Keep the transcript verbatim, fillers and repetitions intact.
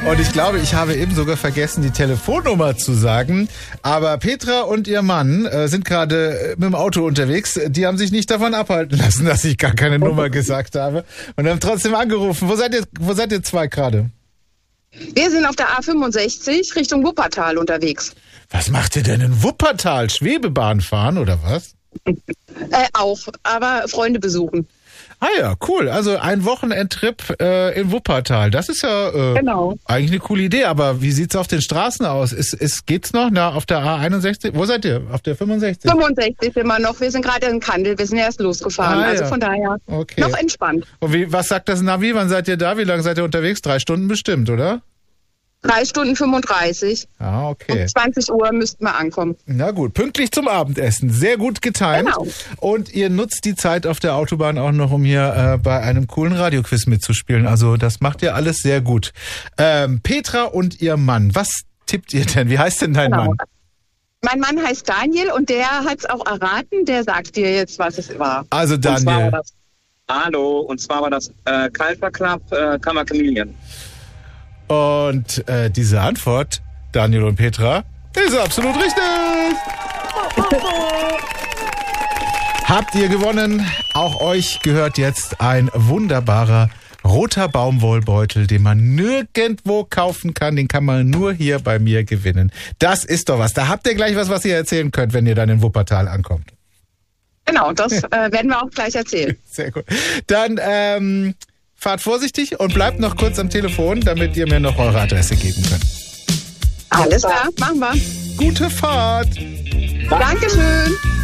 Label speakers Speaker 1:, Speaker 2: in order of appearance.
Speaker 1: Und ich glaube, ich habe eben sogar vergessen, die Telefonnummer zu sagen. Aber Petra und ihr Mann äh, sind gerade mit dem Auto unterwegs. Die haben sich nicht davon abhalten lassen, dass ich gar keine Nummer gesagt habe. Und haben trotzdem angerufen. Wo seid ihr, wo seid ihr zwei gerade?
Speaker 2: Wir sind auf der A fünfundsechzig Richtung Wuppertal unterwegs.
Speaker 1: Was macht ihr denn in Wuppertal? Schwebebahn fahren oder was?
Speaker 2: Äh, auch, aber Freunde besuchen.
Speaker 1: Ah ja, cool. Also ein Wochenendtrip äh, in Wuppertal. Das ist ja äh,
Speaker 2: Genau.
Speaker 1: eigentlich eine coole Idee. Aber wie sieht's auf den Straßen aus? Ist, ist, geht's noch? Na, auf der A einundsechzig? Wo seid ihr? Auf der fünfundsechzig?
Speaker 2: fünfundsechzig sind wir noch. Wir sind gerade in Kandel. Wir sind erst losgefahren.
Speaker 1: Ah,
Speaker 2: also
Speaker 1: ja.
Speaker 2: von daher
Speaker 1: Okay.
Speaker 2: noch entspannt.
Speaker 1: Und wie, was sagt das Navi? Wann seid ihr da? Wie lange seid ihr unterwegs? Drei Stunden bestimmt, oder?
Speaker 2: Drei Stunden fünfunddreißig.
Speaker 1: Ah, okay.
Speaker 2: Um zwanzig Uhr müssten wir ankommen.
Speaker 1: Na gut, pünktlich zum Abendessen. Sehr gut getimt.
Speaker 2: Genau.
Speaker 1: Und ihr nutzt die Zeit auf der Autobahn auch noch, um hier äh, bei einem coolen Radioquiz mitzuspielen. Also das macht ihr alles sehr gut. Ähm, Petra und ihr Mann, was tippt ihr denn? Wie heißt denn dein
Speaker 2: Genau.
Speaker 1: Mann?
Speaker 2: Mein Mann heißt Daniel und der hat es auch erraten. Der sagt dir jetzt, was es war.
Speaker 1: Also
Speaker 3: Und zwar war
Speaker 1: Daniel.
Speaker 3: das, hallo, und zwar war das äh, Culture Club äh, Kammer Chameleon.
Speaker 1: Und äh, diese Antwort, Daniel und Petra, ist absolut richtig. Habt ihr gewonnen? Auch euch gehört jetzt ein wunderbarer roter Baumwollbeutel, den man nirgendwo kaufen kann. Den kann man nur hier bei mir gewinnen. Das ist doch was. Da habt ihr gleich was, was ihr erzählen könnt, wenn ihr dann in Wuppertal ankommt.
Speaker 2: Genau, das äh, werden wir auch gleich erzählen.
Speaker 1: Sehr gut. Dann ähm, fahrt vorsichtig und bleibt noch kurz am Telefon, damit ihr mir noch eure Adresse geben könnt.
Speaker 2: Alles klar, machen wir.
Speaker 1: Gute Fahrt!
Speaker 2: Dankeschön.